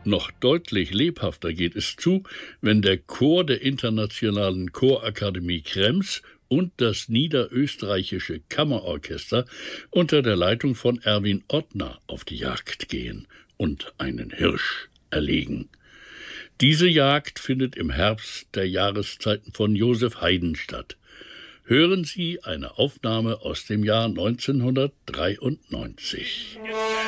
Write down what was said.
Noch deutlich lebhafter geht es zu, wenn der Chor der Internationalen Chorakademie Krems und das Niederösterreichische Kammerorchester unter der Leitung von Erwin Ottner auf die Jagd gehen und einen Hirsch erlegen. Diese Jagd findet im Herbst der Jahreszeiten von Joseph Haydn statt. Hören Sie eine Aufnahme aus dem Jahr 1993.